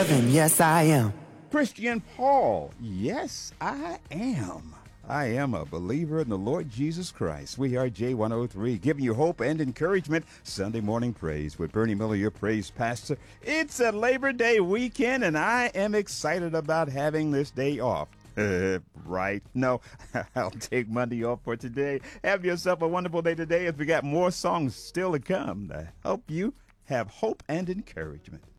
then yes, I am. Christian Paul, yes, I am. I am a believer in the Lord Jesus Christ. We are J103, giving you hope and encouragement. Sunday morning praise with Bernie Miller, your praise pastor. It's a Labor Day weekend, and I am excited about having this day off. Right? No, I'll take Monday off for today. Have yourself a wonderful day today as we got more songs still to come. I hope you have hope and encouragement.